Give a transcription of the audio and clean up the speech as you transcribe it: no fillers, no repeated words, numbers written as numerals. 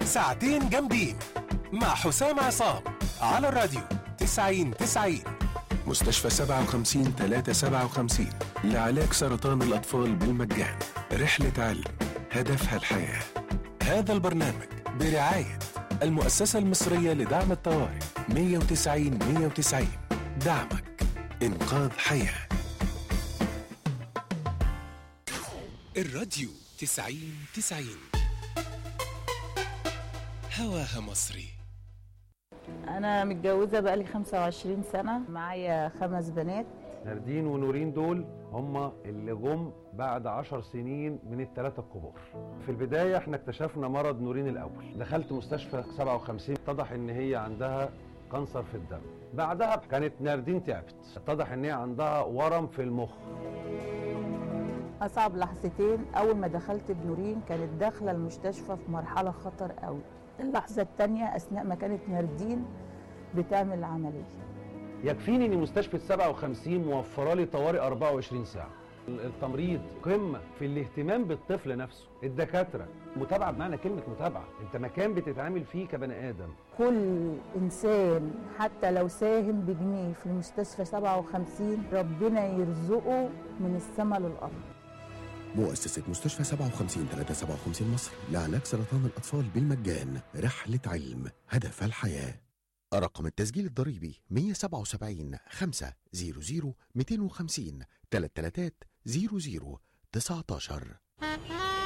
ساعتين جامدين مع حسام عصام على الراديو 90-90. مستشفى 57-357 لعلاج سرطان الأطفال بالمجان. رحلة علم هدفها الحياة. هذا البرنامج برعاية المؤسسة المصرية لدعم الطوارئ 190-190. دعمك إنقاذ حياة. الراديو 90-90 هواها مصري. أنا متجوزة بقالي 25 سنة، معايا 5 بنات. ناردين ونورين دول هما اللي جم بعد 10 سنين من الثلاثة الكبار. في البداية احنا اكتشفنا مرض نورين الأول، دخلت مستشفى 57 اتضح ان هي عندها كانسر في الدم. بعدها كانت ناردين تعبت، اتضح ان هي عندها ورم في المخ. أصعب لحظتين أول ما دخلت بنورين كانت داخلة المستشفى في مرحلة خطر قوي. اللحظة الثانية أثناء ما كانت ناردين بتعمل العملية. يكفيني ان مستشفى 57 موفره لي طوارئ 24 ساعه. التمريض قمه في الاهتمام بالطفل نفسه، الدكاتره متابعه بمعنى كلمه متابعه، انت مكان بتتعامل فيه كبني ادم. كل إنسان حتى لو ساهم بجنيه في المستشفى 57 ربنا يرزقه من السماء للأرض. مؤسسة مستشفى 57-357 مصر لعلاج سرطان الأطفال بالمجان. رحلة علم هدفها الحياة. رقم التسجيل الضريبي 177 500 250 333 00 19.